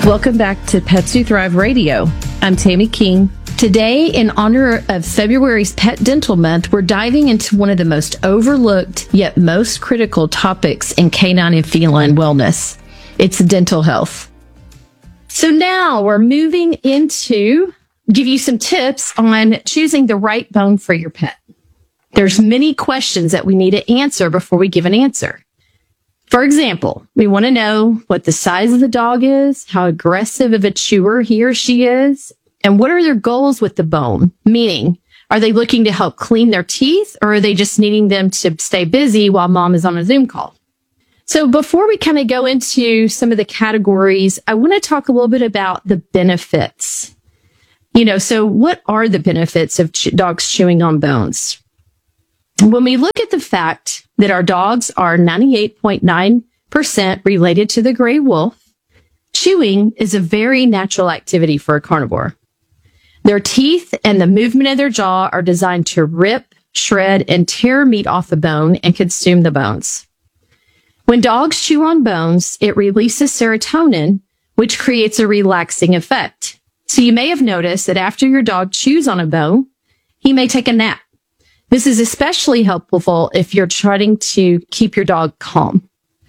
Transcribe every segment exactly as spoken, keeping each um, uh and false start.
Welcome back to Pets Who Thrive Radio. I'm Tammy King. Today, in honor of February's Pet Dental Month, we're diving into one of the most overlooked yet most critical topics in canine and feline wellness. It's dental health. So now we're moving into give you some tips on choosing the right bone for your pet. There's many questions that we need to answer before we give an answer. For example, we want to know what the size of the dog is, how aggressive of a chewer he or she is, and what are their goals with the bone? Meaning, are they looking to help clean their teeth, or are they just needing them to stay busy while mom is on a Zoom call? So before we kind of go into some of the categories, I want to talk a little bit about the benefits. You know, so what are the benefits of ch- dogs chewing on bones? When we look at the fact that our dogs are ninety-eight point nine percent related to the gray wolf, chewing is a very natural activity for a carnivore. Their teeth and the movement of their jaw are designed to rip, shred, and tear meat off the bone and consume the bones. When dogs chew on bones, it releases serotonin, which creates a relaxing effect. So you may have noticed that after your dog chews on a bone, he may take a nap. This is especially helpful if you're trying to keep your dog calm.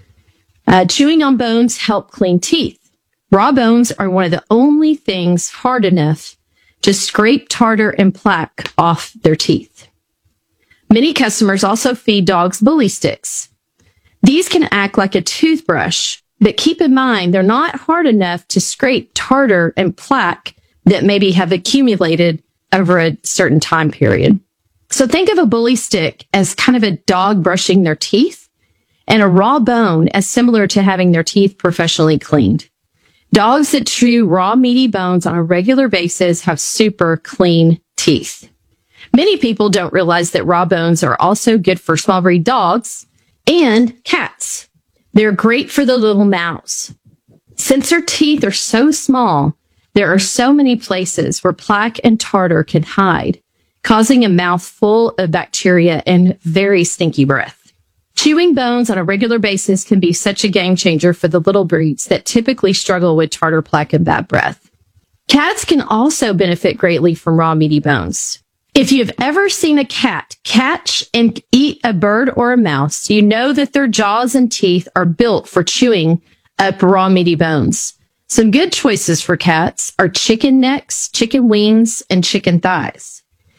Uh, chewing on bones help clean teeth. Raw bones are one of the only things hard enough to scrape tartar and plaque off their teeth. Many customers also feed dogs bully sticks. These can act like a toothbrush, but keep in mind they're not hard enough to scrape tartar and plaque that maybe have accumulated over a certain time period. So think of a bully stick as kind of a dog brushing their teeth and a raw bone as similar to having their teeth professionally cleaned. Dogs that chew raw meaty bones on a regular basis have super clean teeth. Many people don't realize that raw bones are also good for small breed dogs and cats. They're great for the little mouths. Since their teeth are so small, there are so many places where plaque and tartar can hide, causing a mouth full of bacteria and very stinky breath. Chewing bones on a regular basis can be such a game changer for the little breeds that typically struggle with tartar, plaque, and bad breath. Cats can also benefit greatly from raw meaty bones. If you've ever seen a cat catch and eat a bird or a mouse, you know that their jaws and teeth are built for chewing up raw meaty bones. Some good choices for cats are chicken necks, chicken wings, and chicken thighs.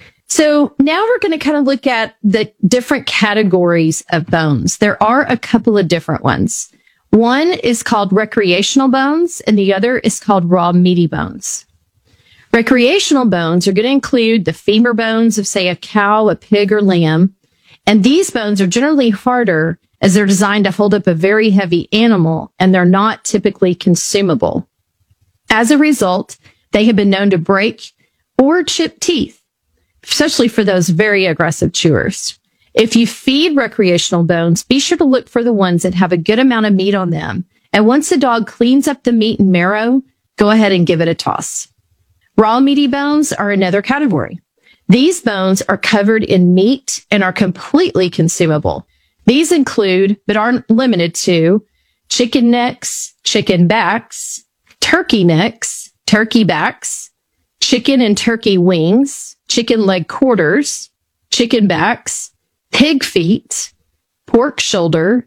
So now we're going to kind of look at the different categories of bones. There are a couple of different ones. One is called recreational bones, and the other is called raw meaty bones. Recreational bones are going to include the femur bones of, say, a cow, a pig, or lamb. And these bones are generally harder as they're designed to hold up a very heavy animal, and they're not typically consumable. As a result, they have been known to break or chip teeth, especially for those very aggressive chewers. If you feed recreational bones, be sure to look for the ones that have a good amount of meat on them. And once the dog cleans up the meat and marrow, go ahead and give it a toss. Raw meaty bones are another category. These bones are covered in meat and are completely consumable. These include, but aren't limited to, chicken necks, chicken backs, turkey necks, turkey backs, chicken and turkey wings, chicken leg quarters, chicken backs, pig feet, pork shoulder,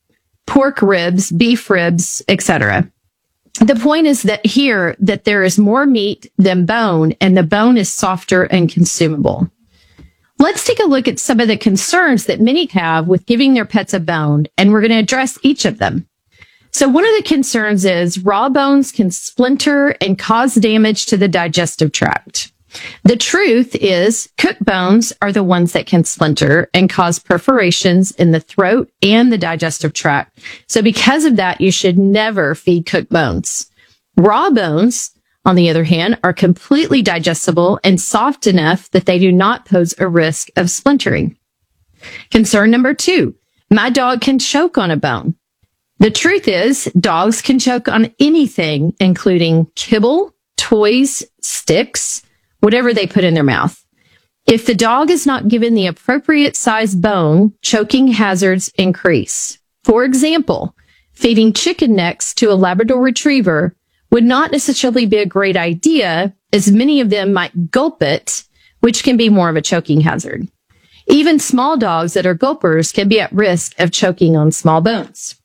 pork ribs, beef ribs, et cetera. The point is that here that there is more meat than bone, and the bone is softer and consumable. Let's take a look at some of the concerns that many have with giving their pets a bone, and we're going to address each of them. So one of the concerns is raw bones can splinter and cause damage to the digestive tract. The truth is, cooked bones are the ones that can splinter and cause perforations in the throat and the digestive tract. So because of that, you should never feed cooked bones. Raw bones, on the other hand, are completely digestible and soft enough that they do not pose a risk of splintering. Concern number two, my dog can choke on a bone. The truth is, dogs can choke on anything, including kibble, toys, sticks, whatever they put in their mouth. If the dog is not given the appropriate size bone, choking hazards increase. For example, feeding chicken necks to a Labrador Retriever would not necessarily be a great idea, as many of them might gulp it, which can be more of a choking hazard. Even small dogs that are gulpers can be at risk of choking on small bones.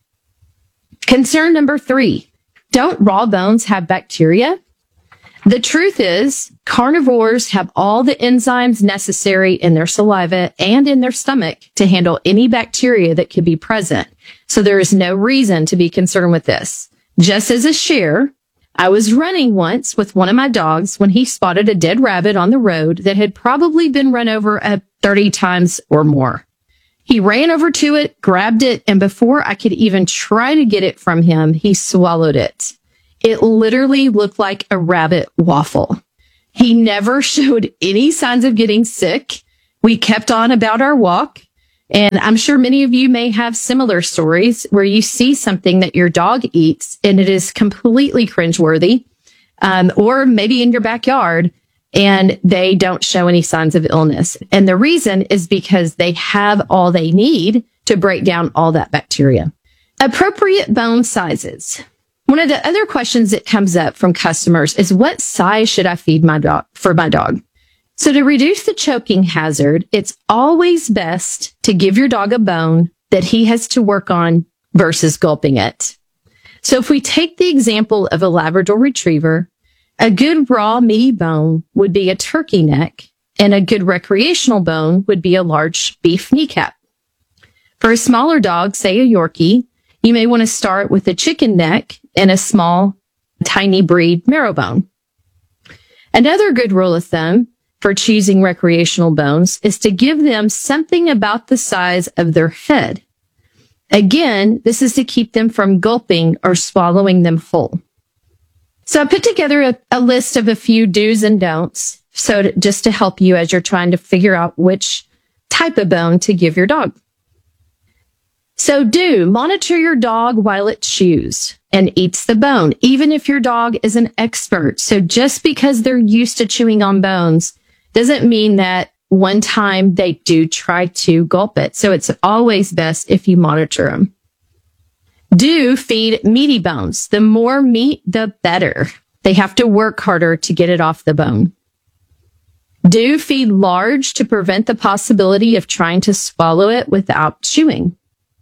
Concern number three, don't raw bones have bacteria? The truth is, carnivores have all the enzymes necessary in their saliva and in their stomach to handle any bacteria that could be present. So there is no reason to be concerned with this. Just as a share, I was running once with one of my dogs when he spotted a dead rabbit on the road that had probably been run over uh, thirty times or more. He ran over to it, grabbed it, and before I could even try to get it from him, he swallowed it. It literally looked like a rabbit waffle. He never showed any signs of getting sick. We kept on about our walk. And I'm sure many of you may have similar stories where you see something that your dog eats and it is completely cringeworthy, um, or maybe in your backyard, and they don't show any signs of illness. And the reason is because they have all they need to break down all that bacteria. Appropriate bone sizes. One of the other questions that comes up from customers is, what size should I feed my dog for my dog? So to reduce the choking hazard, it's always best to give your dog a bone that he has to work on versus gulping it. So if we take the example of a Labrador Retriever, a good raw meaty bone would be a turkey neck, and a good recreational bone would be a large beef kneecap. For a smaller dog, say a Yorkie, you may want to start with a chicken neck and a small, tiny breed marrow bone. Another good rule of thumb for choosing recreational bones is to give them something about the size of their head. Again, this is to keep them from gulping or swallowing them whole. So I put together a, a list of a few do's and don'ts, so to, just to help you as you're trying to figure out which type of bone to give your dog. So do monitor your dog while it chews and eats the bone, even if your dog is an expert. So just because they're used to chewing on bones doesn't mean that one time they do try to gulp it. So it's always best if you monitor them. Do feed meaty bones. The more meat, the better. They have to work harder to get it off the bone. Do feed large to prevent the possibility of trying to swallow it without chewing.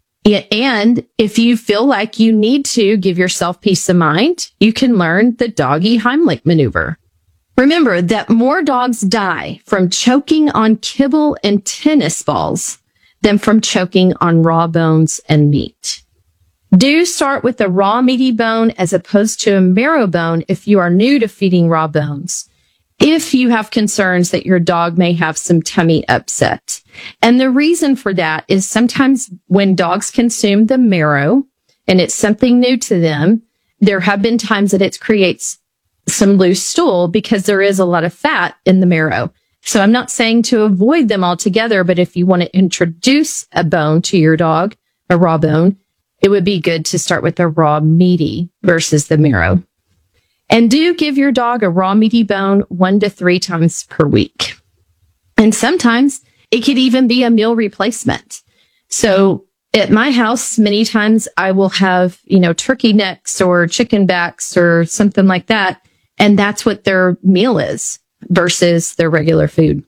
And if you feel like you need to give yourself peace of mind, you can learn the doggy Heimlich maneuver. Remember that more dogs die from choking on kibble and tennis balls than from choking on raw bones and meat. Do start with a raw meaty bone as opposed to a marrow bone if you are new to feeding raw bones, if you have concerns that your dog may have some tummy upset. And the reason for that is sometimes when dogs consume the marrow and it's something new to them, there have been times that it creates some loose stool because there is a lot of fat in the marrow. So I'm not saying to avoid them altogether, but if you want to introduce a bone to your dog, a raw bone, it would be good to start with a raw meaty versus the marrow. And do give your dog a raw meaty bone one to three times per week. And sometimes it could even be a meal replacement. So at my house, many times I will have, you know, turkey necks or chicken backs or something like that. And that's what their meal is versus their regular food.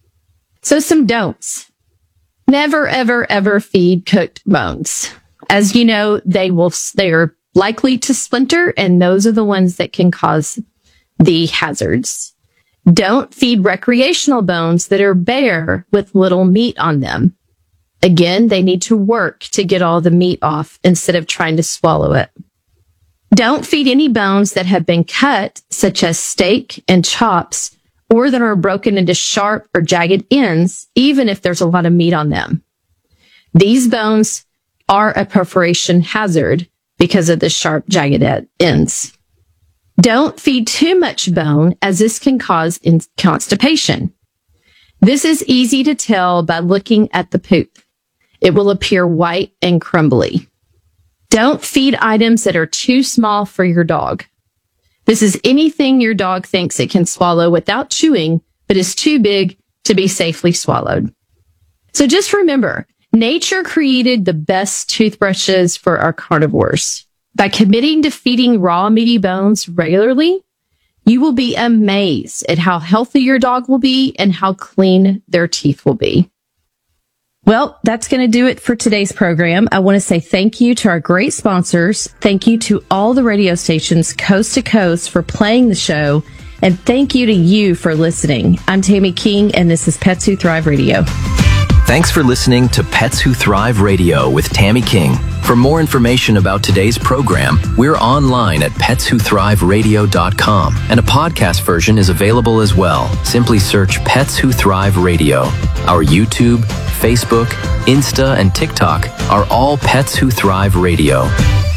So some don'ts. Never, ever, ever feed cooked bones. As you know, they will, they are likely to splinter, and those are the ones that can cause the hazards. Don't feed recreational bones that are bare with little meat on them. Again, they need to work to get all the meat off instead of trying to swallow it. Don't feed any bones that have been cut, such as steak and chops, or that are broken into sharp or jagged ends, even if there's a lot of meat on them. These bones are a perforation hazard because of the sharp, jagged ends. Don't feed too much bone, as this can cause constipation. This is easy to tell by looking at the poop. It will appear white and crumbly. Don't feed items that are too small for your dog. This is anything your dog thinks it can swallow without chewing, but is too big to be safely swallowed. So just remember, nature created the best toothbrushes for our carnivores. By committing to feeding raw meaty bones regularly, you will be amazed at how healthy your dog will be and how clean their teeth will be. Well, that's going to do it for today's program. I want to say thank you to our great sponsors. Thank you to all the radio stations coast to coast for playing the show. And thank you to you for listening. I'm Tammy King, and this is Pets Who Thrive Radio. Thanks for listening to Pets Who Thrive Radio with Tammy King. For more information about today's program, we're online at pets who thrive radio dot com, and a podcast version is available as well. Simply search Pets Who Thrive Radio. Our YouTube, Facebook, Insta, and TikTok are all Pets Who Thrive Radio.